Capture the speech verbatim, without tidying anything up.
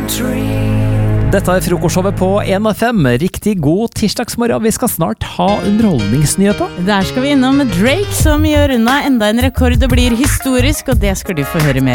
Dette er frokostshowet på en av fem. Riktig god tirsdagsmorgen. Vi skal snart ha underholdningsnyheter. Der skal vi innom Drake, som gjør unna enda en rekord og blir historisk, og det skal du få høre mer